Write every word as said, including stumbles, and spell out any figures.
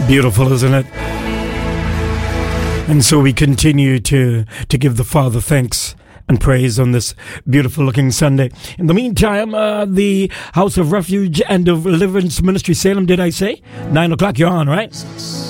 Beautiful, isn't it? And so we continue to, to give the Father thanks and praise on this beautiful looking Sunday. In the meantime, uh, the House of Refuge and Deliverance Ministry Salem, did I say? Nine o'clock, you're on, right?